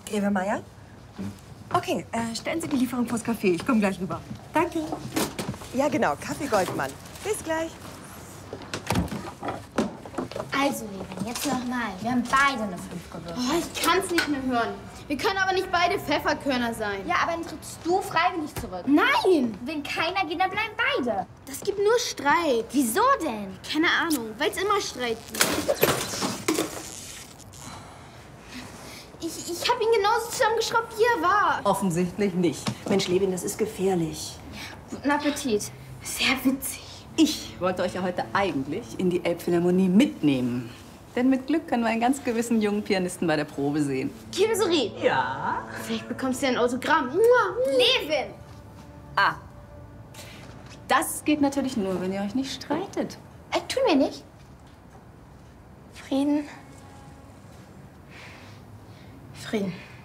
Grevemeyer? Okay, stellen Sie die Lieferung vors Café. Ich komme gleich rüber. Danke. Ja, genau. Kaffee Goldmann. Bis gleich. Also, Levin, jetzt nochmal. Wir haben beide eine 5 gewürfelt. Oh, ich kann's nicht mehr hören. Wir können aber nicht beide Pfefferkörner sein. Ja, aber dann trittst du freiwillig zurück. Nein! Wenn keiner geht, dann bleiben beide. Das gibt nur Streit. Wieso denn? Keine Ahnung, weil es immer Streit gibt. Ich habe ihn genauso zusammengeschraubt, wie er war. Offensichtlich nicht. Mensch, Levin, das ist gefährlich. Guten Appetit. Sehr witzig. Ich wollte euch ja heute eigentlich in die Elbphilharmonie mitnehmen. Denn mit Glück können wir einen ganz gewissen jungen Pianisten bei der Probe sehen. Kimsuri. Ja? Vielleicht bekommst du ja ein Autogramm. Levin! Ah. Das geht natürlich nur, wenn ihr euch nicht streitet. Tun wir nicht. Frieden. Frieden.